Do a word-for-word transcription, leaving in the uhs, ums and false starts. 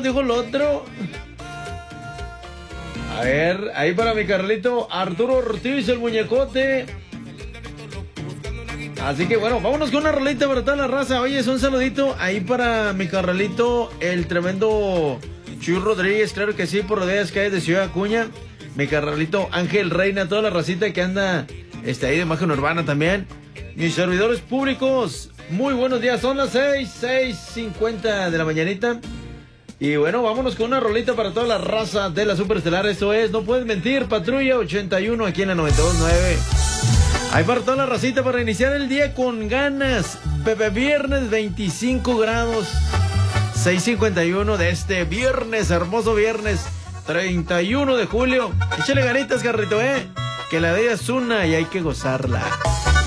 dijo el otro. A ver, ahí para mi Carlito Arturo Ortiz, el muñecote. Así que bueno, vámonos con una rolita para toda la raza. Oye, es un saludito ahí para mi Carlito, el tremendo Chuy Rodríguez, claro que sí, por rodeas calles de Ciudad Acuña. Mi Carlito Ángel Reina, toda la racita que anda este, ahí de imagen urbana también. Mis servidores públicos, muy buenos días, son las seis, seis cincuenta de la mañanita. Y bueno, vámonos con una rolita para toda la raza de la Superestelar. Esto es No Puedes Mentir, Patrulla ochenta y uno aquí en la noventa y dos punto nueve. Ahí para toda la racita para iniciar el día con ganas. Pepe Viernes, veinticinco grados, seis cincuenta y uno de este viernes, hermoso viernes, treinta y uno de julio. Échale ganitas, Carrito, eh. Que la vida es una y hay que gozarla.